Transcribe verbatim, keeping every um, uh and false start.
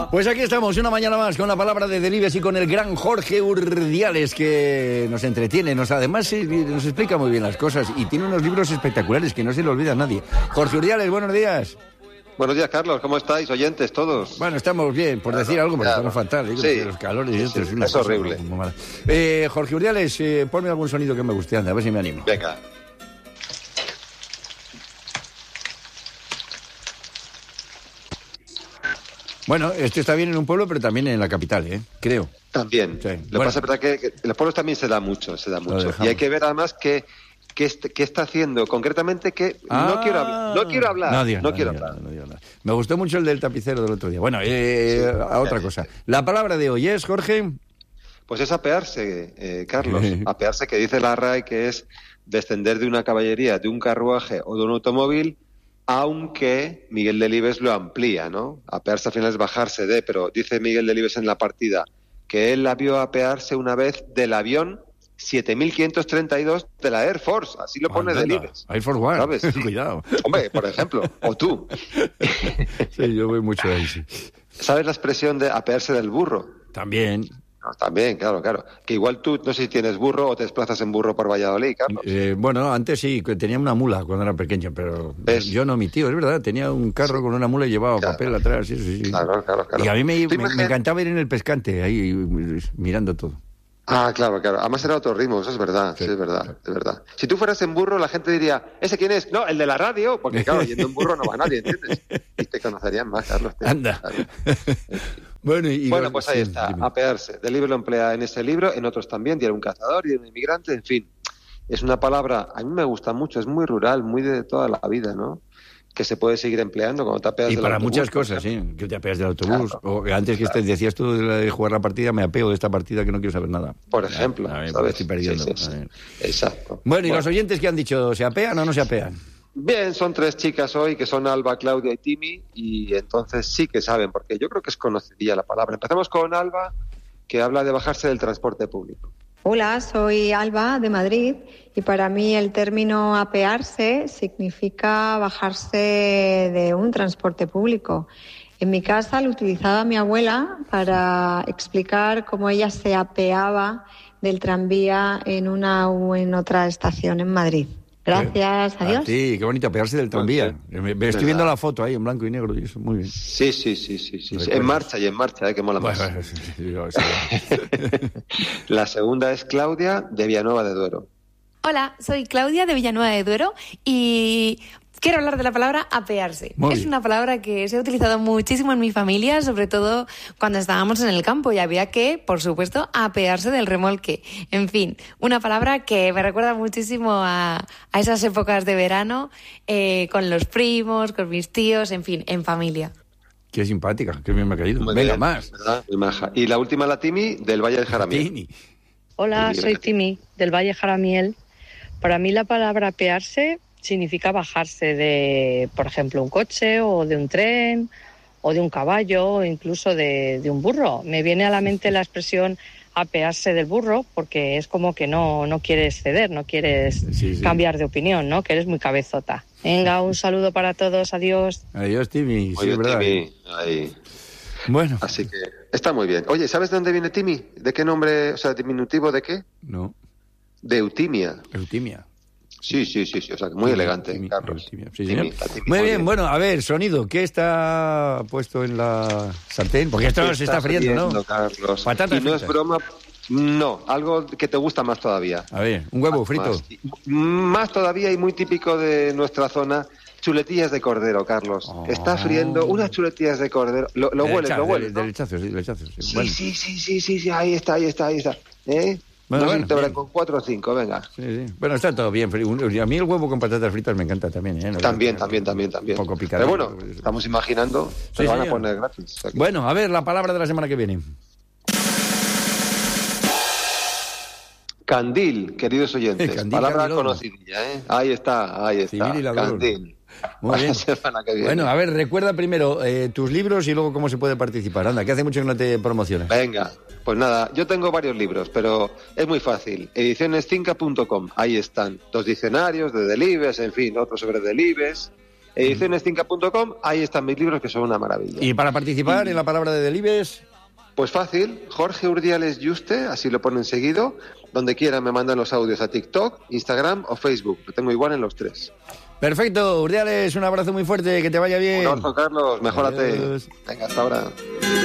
Pues aquí estamos, una mañana más, con la palabra de Delibes y con el gran Jorge Urdiales, que nos entretiene, nos además eh, nos explica muy bien las cosas y tiene unos libros espectaculares que no se le olvida a nadie. Jorge Urdiales, buenos días. Buenos días, Carlos. ¿Cómo estáis, oyentes, todos? Bueno, estamos bien, por decir algo, pero claro. estamos fatal. Digo, Sí. Los calores y Sí, otros, sí, una es cosa horrible. muy mala. Eh, Jorge Urdiales, eh, ponme algún sonido que me guste, anda, a ver si me animo. Venga. Bueno, este está bien en un pueblo, pero también en la capital, ¿eh? Creo. También. Sí. Lo Bueno. que pasa es que, que en los pueblos también se da mucho, se da mucho. dejamos. Y hay que ver además qué qué est- qué está haciendo concretamente que Ah. no quiero hablar. No quiero hablar. No, No, diga, no, quiero diga, hablar. no, no diga nada. Me gustó mucho el del tapicero del otro día. Bueno, eh, Sí. a otra cosa. La palabra de hoy es, Jorge. Pues es apearse, eh, Carlos. Apearse, que dice la R A E que es descender de una caballería, de un carruaje o de un automóvil, aunque Miguel Delibes lo amplía, ¿no? Apearse al final es bajarse de, pero dice Miguel Delibes en la partida que él la vio apearse una vez del avión siete mil quinientos treinta y dos de la Air Force, así lo pone Anda, Delibes. Air Force One. ¿Sabes? Cuidado. Hombre, por ejemplo, o tú. Sí, yo voy mucho ahí, sí. ¿Sabes la expresión de apearse del burro? También. No, también, claro, claro. Que igual tú, no sé si tienes burro o te desplazas en burro por Valladolid, Carlos. Eh, bueno, antes sí, que tenía una mula cuando era pequeño, pero ¿Ves? yo no, mi tío, es verdad, tenía un carro con una mula y llevaba Claro. papel atrás, sí, sí, sí. Claro, claro, claro. Y a mí me, Tú me, imagina- me encantaba ir en el pescante, ahí mirando todo. Ah, claro, claro. Además era otro ritmo, eso es verdad, sí, Sí, es verdad, es verdad. Si tú fueras en burro, la gente diría, ¿ese quién es? No, el de la radio, porque claro, yendo en burro no va nadie, ¿entiendes? Y te conocerían más, Carlos. tío. Anda. Claro. Bueno, y, Bueno, pues ahí sí, está, dime. apearse. Del libro lo emplea en ese libro, en otros también, Diario de un cazador y de un inmigrante, en fin. Es una palabra, a mí me gusta mucho, es muy rural, muy de toda la vida, ¿no? Que se puede seguir empleando cuando te apeas Y del para autobús, muchas por cosas, ejemplo. sí, que te apeas del autobús. Claro, o antes que claro. estés, decías tú de, la de jugar la partida, me apeo de esta partida que no quiero saber nada. Por ejemplo, A ver, ¿sabes? estoy perdiendo. Sí, sí, sí. A ver. Exacto. Bueno, ¿y los oyentes que han dicho, se apean o no se apean? Bien, son tres chicas hoy que son Alba, Claudia y Timi, y entonces sí que saben, porque yo creo que es conocidilla la palabra. Empezamos con Alba, que habla de bajarse del transporte público. Hola, soy Alba de Madrid y para mí el término apearse significa bajarse de un transporte público. En mi casa lo utilizaba mi abuela para explicar cómo ella se apeaba del tranvía en una o en otra estación en Madrid. Gracias, adiós. Sí, qué bonito apearse del tranvía. Muy Me, me ¿Verdad? estoy viendo la foto ahí en blanco y negro y eso, muy bien. Sí, sí, sí, sí, sí, sí. Recuerdos. En marcha y en marcha, ¿eh? Que mola más. Bueno, sí, sí, yo- sí. La segunda es Claudia, de Villanueva de Duero. Hola, soy Claudia de Villanueva de Duero y quiero hablar de la palabra apearse. Muy es bien. una palabra que se ha utilizado muchísimo en mi familia, sobre todo cuando estábamos en el campo y había que, por supuesto, apearse del remolque. En fin, una palabra que me recuerda muchísimo a, a esas épocas de verano eh, con los primos, con mis tíos, en fin, en familia. Qué simpática, qué bien me ha caído. Muy Venga, bien, más. ¿verdad? Muy maja. Y la última, la Timi, del Valle de Jaramillo. Tini. Hola, Sí, soy gracias. Timi, del Valle Jaramiel. Para mí la palabra apearse significa bajarse de, por ejemplo, un coche o de un tren o de un caballo o incluso de, de un burro. Me viene a la mente la expresión apearse del burro porque es como que no, no quieres ceder, no quieres Sí, sí. cambiar de opinión, ¿no? Que eres muy cabezota. Venga, un saludo para todos, adiós. Adiós, Timi. Muy Sí, es bien, verdad. Timi. Ahí. Bueno, Así que está muy bien. Oye, ¿sabes de dónde viene Timi? ¿De qué nombre, o sea, diminutivo de qué? no, De Eutimia. Eutimia. Sí, sí, sí, sí, o sea, que muy elegante, Timi, Carlos. Eutimia. Sí, Timi, señor. la Timi, Muy bien, bueno, a ver, sonido, ¿qué está puesto en la sartén? Porque esto ¿Qué se está friendo, ¿no? Carlos? Patatas y no es fritas. broma, no, algo que te gusta más todavía. A ver, un huevo frito. Más, Y- más todavía y muy típico de nuestra zona, chuletillas de cordero, Carlos. Oh. Está friendo unas chuletillas de cordero. Lo, lo De hueles, lecha- lo hueles, de- ¿no? de lechazos, sí, de lechazos, sí. Sí, Bueno, sí, sí, sí, sí, sí, ahí está, ahí está, ahí está. ¿Eh? Bueno, no sé bueno, si te habrá bien. con cuatro o cinco, venga. sí, sí. Bueno, está todo bien. fri- un- A mí el huevo con patatas fritas me encanta también, ¿eh? No, También, no, también, también, también. Un poco picante. Pero bueno, estamos imaginando, se Sí, lo van a señor. poner gratis. O sea que- Bueno, a ver, la palabra de la semana que viene. Candil, queridos oyentes. Candil, Palabra candilón. conocidilla, ¿eh? Ahí está, ahí está. Civil y ladrón. Candil. Muy Para bien. la semana que viene. Bueno, a ver, recuerda primero eh, tus libros y luego cómo se puede participar. Anda, que hace mucho que no te promocionas. Venga, pues nada, yo tengo varios libros, pero es muy fácil. ediciones cinca punto com, ahí están. Dos diccionarios de Delibes, en fin, otro sobre Delibes. ediciones cinca punto com, ahí están mis libros que son una maravilla. ¿Y para participar y... en la palabra de Delibes? Pues fácil, Jorge Urdiales Yuste, así lo ponen seguido. Donde quieran me mandan los audios a TikTok, Instagram o Facebook. Lo tengo igual en los tres. Perfecto, Urdiales, un abrazo muy fuerte, que te vaya bien. Un abrazo, Carlos, mejórate. Adiós. Venga, hasta ahora.